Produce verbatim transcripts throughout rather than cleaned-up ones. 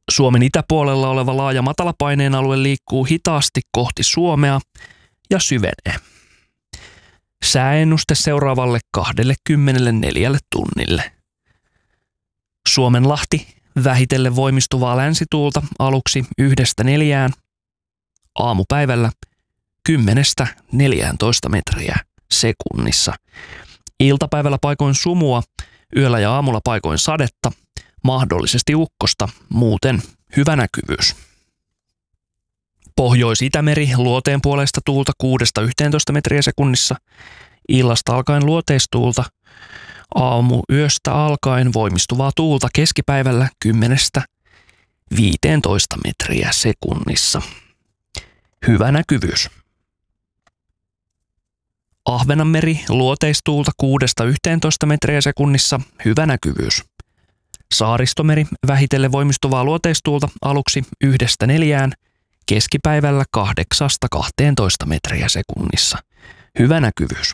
Suomen itäpuolella oleva laaja matalapaineen alue liikkuu hitaasti kohti Suomea ja syvenee. Sääennuste seuraavalle kaksikymmentäneljä tunnille. Suomenlahti vähitellen voimistuvaa länsituulta aluksi yhdestä neljään, aamupäivällä kymmenestä neljääntoista metriä sekunnissa. Iltapäivällä paikoin sumua, yöllä ja aamulla paikoin sadetta, mahdollisesti ukkosta, muuten hyvä näkyvyys. Pohjois-Itämeri luoteen puolesta tuulta kuudesta yhteentoista metriä sekunnissa, illasta alkaen luoteistuulta, aamu yöstä alkaen voimistuvaa tuulta keskipäivällä kymmenestä viiteentoista metriä sekunnissa. Hyvä näkyvyys. Ahvenanmeri luoteistuulta kuudesta yhteentoista metriä sekunnissa, hyvä näkyvyys. Saaristomeri vähitellen voimistuvaa luoteistuulta aluksi yhdestä neljään, keskipäivällä kahdeksasta kahteentoista metriä sekunnissa, hyvä näkyvyys.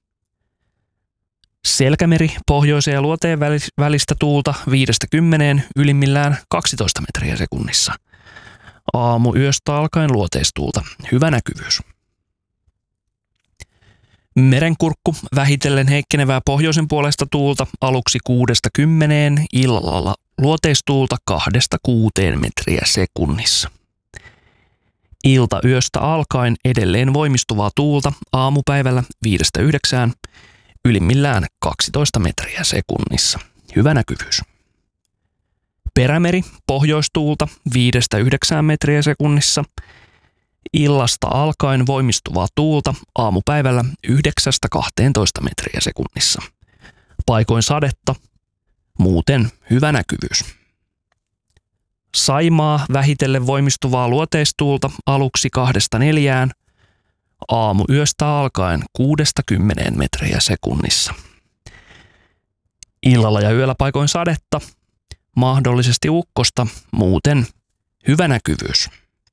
Selkämeri pohjoiseen ja luoteen välistä tuulta viidestä kymmeneen, ylimmillään kaksitoista metriä sekunnissa. Aamu yöstä alkaen luoteistuulta, hyvä näkyvyys. Merenkurkku vähitellen heikkenevää pohjoisen puolesta tuulta aluksi kuudesta kymmeneen, illalla luoteistuulta kahdesta kuuteen metriä sekunnissa. Ilta yöstä alkaen edelleen voimistuvaa tuulta aamupäivällä viidestä yhdeksään, ylimmillään kaksitoista metriä sekunnissa. Hyvä näkyvyys. Perämeri pohjoistuulta viidestä yhdeksään metriä sekunnissa. Illasta alkaen voimistuvaa tuulta aamupäivällä yhdeksästä kahteentoista metriä sekunnissa. Paikoin sadetta, muuten hyvä näkyvyys. Saimaa vähitellen voimistuvaa luoteistuulta aluksi kahdesta neljään, aamu yöstä alkaen kuudesta kymmeneen metriä sekunnissa. Illalla ja yöllä paikoin sadetta, mahdollisesti ukkosta, muuten hyvä näkyvyys.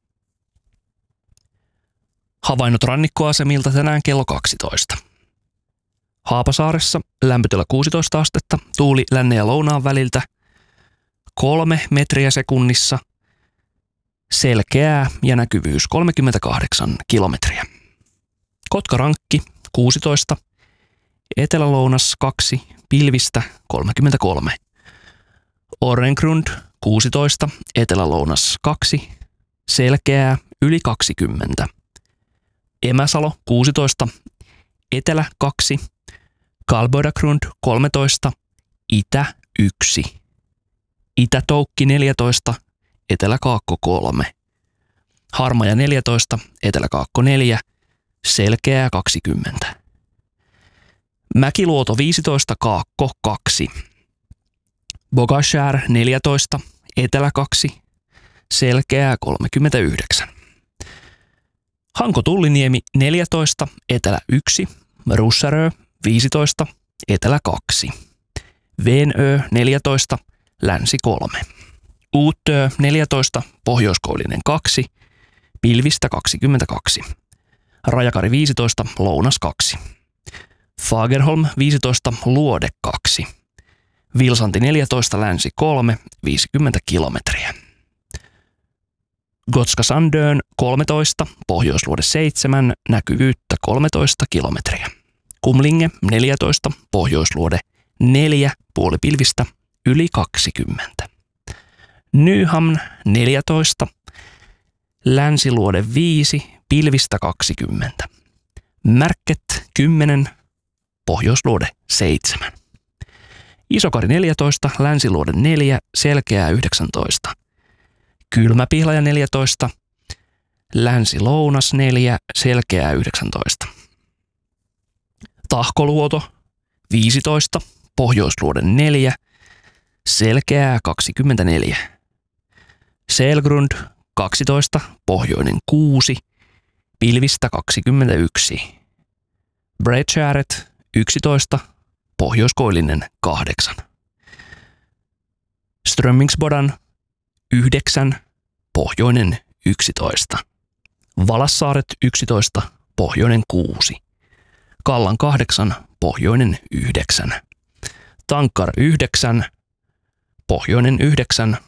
Havainnot rannikkoasemilta tänään kello kaksitoista. Haapasaaressa lämpötila kuusitoista astetta, tuuli lännen ja lounaan väliltä kolme metriä sekunnissa, selkeää ja näkyvyys kolmekymmentäkahdeksan kilometriä. Kotkarankki kuusitoista, etelälounas kaksi, pilvistä kolmekymmentäkolme. Orrengrund kuusitoista, etelälounas kaksi, selkeää yli kaksikymmentä. Emäsalo kuusitoista, etelä kaksi, Kalbodagrund kolmetoista, itä yksi. Itä-Toukki neljätoista, etelä-kaakko kolme. Harmaja neljätoista, etelä-kaakko neljä, selkeää kaksikymmentä. Mäkiluoto viisitoista, kaakko kaksi. Bogashär neljätoista, etelä kaksi, selkeää kolmekymmentäyhdeksän. Hanko-Tulliniemi neljätoista, etelä yksi, Russarö viisitoista, etelä kaksi. Venö neljätoista, länsi kolme. Uutö neljätoista, pohjoiskoillinen kaksi, pilvistä kaksikymmentäkaksi. Rajakari viisitoista, lounas kaksi. Fagerholm viisitoista, luode kaksi. Vilsanti neljätoista, länsi kolme, viisikymmentä kilometriä. Gotska Sandön kolmetoista, pohjoisluode seitsemän, näkyvyyttä kolmetoista kilometriä. Kumlinge neljätoista, pohjoisluode neljä, puolipilvistä yli kaksikymmentä. Nyhamn neljätoista, länsiluode viisi, pilvistä kaksikymmentä. Märket kymmenen, pohjoisluode seitsemän. Isokari neljätoista, länsiluode neljä, selkeää yhdeksäntoista. Kylmäpihlaja neljätoista, länsi-lounas neljä, selkeää yhdeksäntoista. Tahkoluoto viisitoista, pohjoisluode neljä, selkeää kaksikymmentäneljä. Selgrund kaksitoista, pohjoinen kuusi, pilvistä kaksikymmentäyksi. Bredskäret yksitoista, pohjoiskoillinen kahdeksan. Strömmingsbodan yhdeksän, pohjoinen yksitoista. Valassaaret yksitoista, pohjoinen kuusi. Kallan kahdeksan, pohjoinen yhdeksän. Tankar yhdeksän, pohjoinen yhdeksän,